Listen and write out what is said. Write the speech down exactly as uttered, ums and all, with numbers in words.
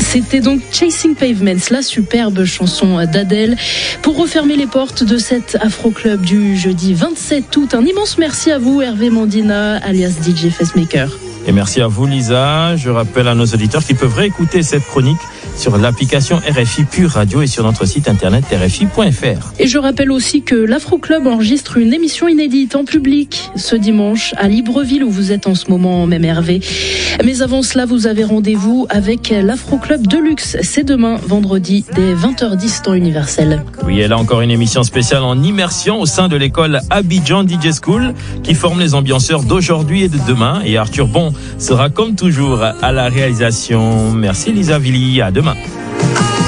C'était donc Chasing Pavements, la superbe chanson d'Adèle. Pour refermer les portes de cet Afro Club du jeudi vingt-sept août, un immense merci à vous, Hervé Mandina, alias D J Facemaker. Et merci à vous, Lisa. Je rappelle à nos auditeurs qu'ils peuvent réécouter cette chronique sur l'application R F I Pure Radio et sur notre site internet R F I point F R. Et je rappelle aussi que l'Afro Club enregistre une émission inédite en public ce dimanche à Libreville où vous êtes en ce moment, même Hervé. Mais avant cela, vous avez rendez-vous avec l'Afro Club Deluxe. C'est demain, vendredi, dès vingt heures dix, temps universel. Oui, elle a encore une émission spéciale en immersion au sein de l'école Abidjan D J School qui forme les ambianceurs d'aujourd'hui et de demain. Et Arthur Bon sera comme toujours à la réalisation. Merci Lisa Villy, à demain.